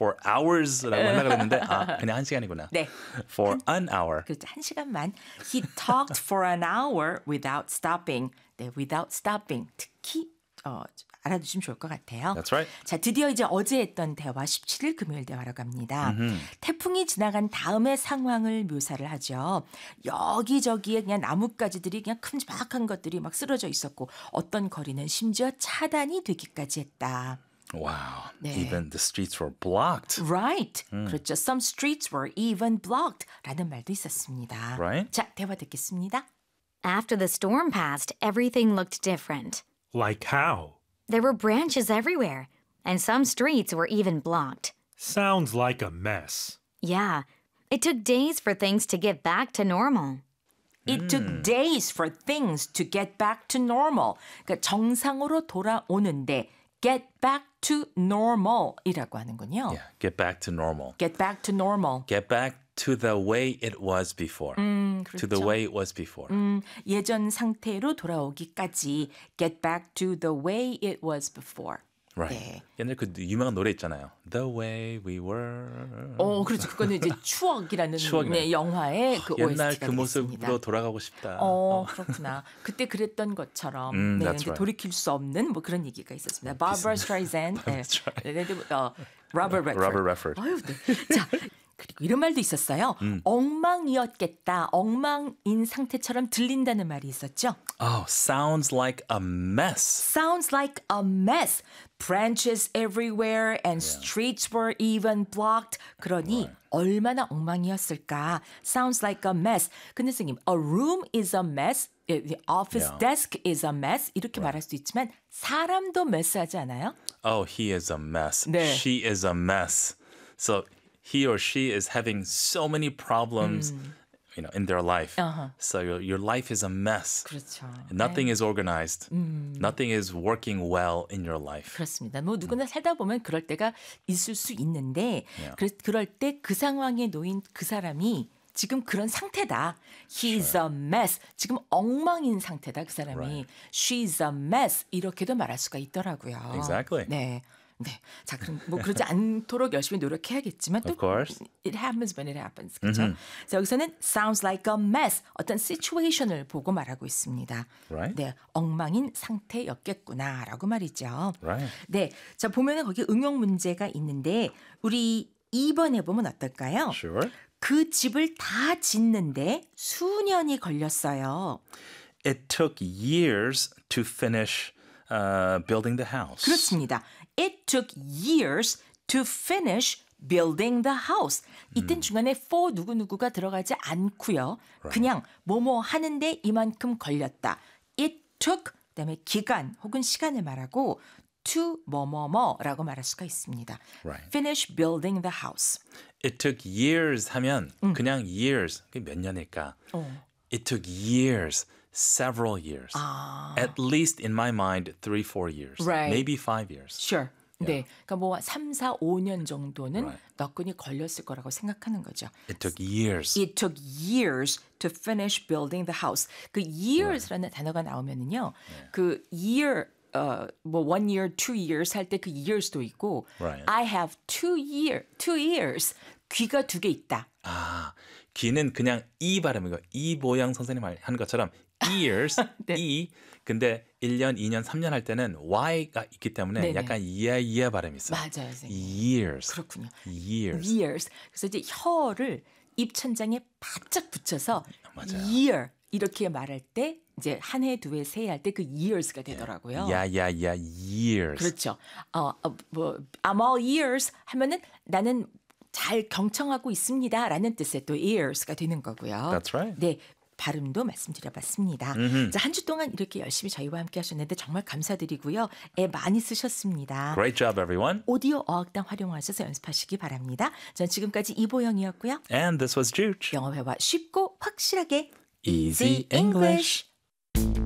for hours라고 하려고 했는데 그냥 한 시간이구나. 네. For an hour. 그렇죠. 한 시간만. He talked for an hour without stopping. 네, without stopping. 특히 알아두시면 좋을 것 같아요. That's right. 자, 드디어 이제 어제 했던 대화 17일 금요일 대화로 갑니다. 태풍이 지나간 다음의 상황을 묘사를 하죠. 여기저기에 그냥 나뭇가지들이 그냥 큼지막한 것들이 막 쓰러져 있었고 어떤 거리는 심지어 차단이 되기까지 했다. Wow. 네. Even the streets were blocked. Right. 그렇죠. Some streets were even blocked. 라는 말도 있었습니다. Right. 자, 대화 듣겠습니다. After the storm passed, everything looked different. Like how? There were branches everywhere, and some streets were even blocked. Sounds like a mess. Yeah, it took days for things to get back to normal. It took days for things to get back to normal. 그러니까 정상으로 돌아오는데 get back to normal 이라고 하는군요. Yeah, get back to normal. Get back to normal. Get back to the way it was before. To the 그렇죠. way it was before. 예전 상태로 돌아오기까지 get back to the way it was before. Right. 네. 옛날 그 유명한 노래 있잖아요. The way we were. 그렇죠. 그거는 이제 추억이라는 추억이네. 네, 영화의 그 옛날 OST가 그 되겠습니다. 모습으로 돌아가고 싶다. 그렇구나. 그때 그랬던 것처럼 네, that's 근데 right. 돌이킬 수 없는 뭐 그런 얘기가 있었습니다. Barbara Streisand, That's right. Robert Redford. Robert Redford. 아유, 네. 자, 그리고 이런 말도 있었어요. 엉망이었겠다. 엉망인 상태처럼 들린다는 말이 있었죠. Oh, sounds like a mess. Sounds like a mess. Branches everywhere and streets were even blocked. 그러니 얼마나 엉망이었을까. Sounds like a mess. 근데 선생님, a room is a mess. The office desk is a mess. 이렇게 말할 수도 있지만 사람도 메스하지 않아요? Oh, he is a mess. 네. She is a mess. So he or she is having so many problems, in their life. So your life is a mess. 그렇죠. Nothing is organized. Nothing is working well in your life. 그렇습니다. 뭐 누구나 살다 보면 그럴 때가 있을 수 있는데 그럴 때 그 상황에 놓인 그 사람이 지금 그런 상태다. He's a mess. 지금 엉망인 상태다. 그 사람이. Right. She's a mess. 이렇게도 말할 수가 있더라고요. Exactly. 네. 네. 자, 그럼 뭐 그러지 않도록 열심히 노력해야겠지만 또 Of course. it happens when it happens. 그렇죠? 자, 여기서는 sounds like a mess. 어떤 situation을 보고 말하고 있습니다. Right. 네. 엉망인 상태였겠구나라고 말이죠. Right. 네. 자, 보면은 거기 응용 문제가 있는데 우리 2번 해보면 어떨까요? Sure. 그 집을 다 짓는데 수년이 걸렸어요. It took years to finish building the house. 그렇습니다. It took years to finish building the house. 이땐 중간에 for 누구누구가 들어가지 않고요. 그냥 뭐뭐 하는데 이만큼 걸렸다. It took 그다음에 기간 혹은 시간을 말하고 to 뭐뭐뭐라고 말할 수가 있습니다. Right. Finish building the house. It took years 하면 그냥 years. 그게 몇 년일까? It took years. Several years. At least in my mind, 3-4 years. Right. Maybe 5 years. Sure. 네. 그러니까 뭐 3, 4, 5년 정도는 Right. 너끈히 걸렸을 거라고 생각하는 거죠. It took years. It took years to finish building the house. 그 years라는 단어가 나오면은요. 그 year 뭐 1 year, 2 years 할 때 그 years도 있고 Right. I have 2 years. 귀가 2개 있다. 귀는 그냥 이 발음이고 이 모양 선생님 하는 것처럼 ears, 네. e. 근데 1년, 2년, 3년 할 때는 y가 있기 때문에 네네. 약간 이에 발음이 있어요. 맞아요, 선생님. years. 그렇군요. years. years. 그래서 이제 혀를 입천장에 바짝 붙여서 맞아요. year 이렇게 말할 때 이제 한 해, 두 해, 세 해 할 때 그 years가 되더라고요. years. 그렇죠. 뭐 I'm all ears 하면은 나는 잘 경청하고 있습니다라는 뜻의 또 ears가 되는 거고요. That's right. 네. 발음도 말씀드려봤습니다. 자, 한 주 동안 이렇게 열심히 저희와 함께 하셨는데 정말 감사드리고요. 애 많이 쓰셨습니다. Great job, everyone. 오디오 어학당 활용하셔서 연습하시기 바랍니다. 전 지금까지 이보영이었고요. And this was Juge. 영어 회화 쉽고 확실하게 Easy English.